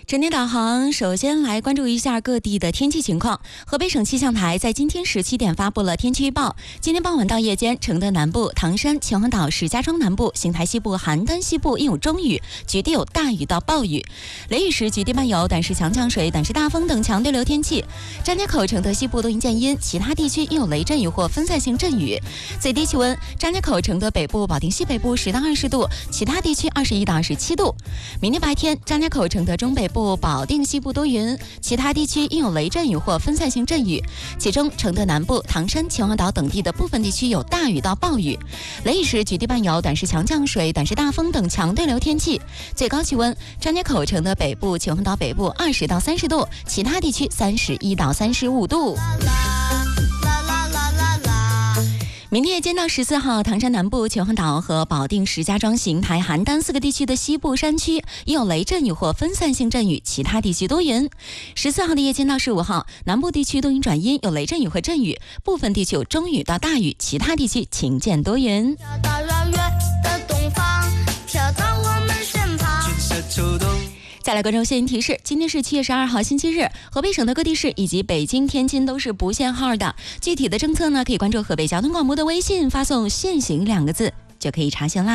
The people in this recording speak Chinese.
整点导航，首先来关注一下各地的天气情况。河北省气象台在今天17点发布了天气预报。今天傍晚到夜间，承德南部、唐山、秦皇岛、石家庄南部、邢台西部、邯郸西部应有中雨，局地有大雨到暴雨。雷雨时局地伴有短时强降水、短时大风等强对流天气。张家口、承德西部多云见阴，其他地区应有雷阵雨或分散性阵雨。最低气温：张家口、承德北部、保定西北部10到20度，其他地区21到27度。明天白天，张家口、承德中北部、保定西部多云，其他地区应有雷阵雨或分散性阵雨，其中承德南部、唐山、秦皇岛等地的部分地区有大雨到暴雨。雷雨时局地伴有短时强降水、短时大风等强对流天气。最高气温：张家口、承德北部、秦皇岛北部20到30度，其他地区31到35度。明天夜间到14号，唐山南部、秦皇岛和保定、石家庄、邢台、邯郸4个地区的西部山区应有雷阵雨或分散性阵雨，其他地区多云。14号的夜间到15号，南部地区多云转阴，有雷阵雨和阵雨，部分地区有中雨到大雨，其他地区晴间多云。再来关注新闻提示，今天是7月12号星期日，河北省的各地市以及北京、天津都是不限号的。具体的政策呢，可以关注河北交通广播的微信，发送限行2个字就可以查询啦。